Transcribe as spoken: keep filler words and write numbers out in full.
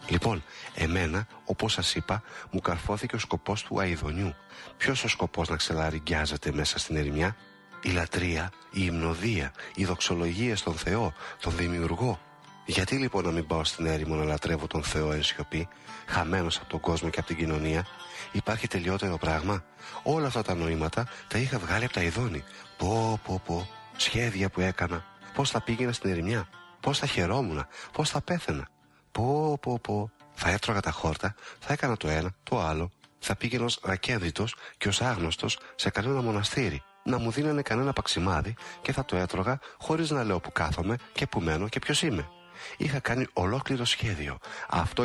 Λοιπόν, εμένα, όπως σας είπα, μου καρφώθηκε ο σκοπός του αηδονιού. Ποιος ο σκοπός να ξελαριγκιάζεται μέσα στην ερημιά? Η λατρεία, η υμνοδία, η δοξολογία στον Θεό, τον Δημιουργό. Γιατί λοιπόν να μην πάω στην έρημο να λατρεύω τον Θεό εν σιωπή, χαμένος από τον κόσμο και από την κοινωνία? Υπάρχει τελειότερο πράγμα? Όλα αυτά τα νοήματα τα είχα βγάλει από τα ειδώνη. Πω πω πω, σχέδια που έκανα. Πώς θα πήγαινα στην ερημιά, πώς θα χαιρόμουνα, πώς θα πέθαινα. Πω πω πω, θα έτρωγα τα χόρτα, θα έκανα το ένα, το άλλο. Θα πήγαινα ως ρακένδυτος και ως άγνωστος σε κανένα μοναστήρι. Να μου δίνανε κανένα παξιμάδι και θα το έτρωγα χωρίς να λέω που κάθομαι και που μένω και ποιος είμαι. Είχα κάνει ολόκληρο σχέδιο. Αυτό